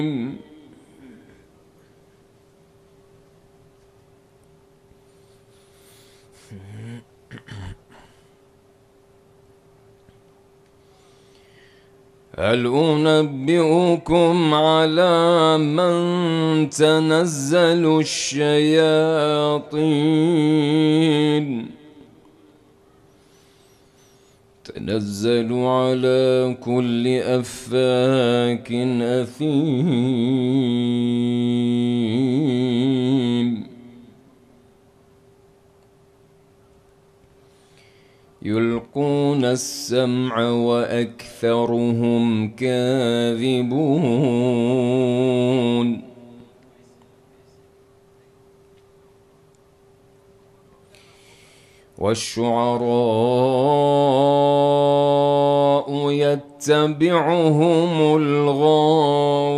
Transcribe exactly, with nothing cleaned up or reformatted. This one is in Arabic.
هل أنبئكم على من تنزل الشياطين تنزل على كل أفاك أثيم يلقون السمع وأكثرهم كاذبون والشعراء يتبعهم الغاوون